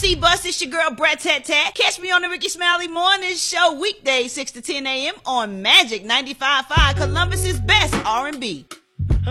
C Bus, it's your girl Brett Tat Tat. Catch me on the Ricky Smiley Morning Show weekdays 6 to 10 a.m. on Magic 95.5, Columbus's best R&B.